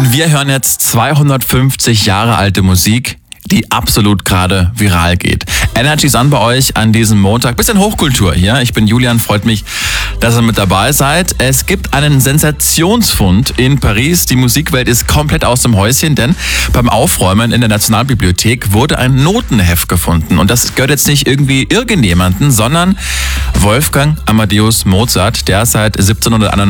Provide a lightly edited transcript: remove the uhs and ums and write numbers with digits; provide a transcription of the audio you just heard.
Wir hören jetzt 250 Jahre alte Musik, die absolut gerade viral geht. Energy ist an bei euch an diesem Montag. Bisschen Hochkultur hier. Ich bin Julian, freut mich, dass ihr mit dabei seid. Es gibt einen Sensationsfund in Paris. Die Musikwelt ist komplett aus dem Häuschen, denn beim Aufräumen in der Nationalbibliothek wurde ein Notenheft gefunden. Und das gehört jetzt nicht irgendwie irgendjemanden, sondern Wolfgang Amadeus Mozart, der seit 1791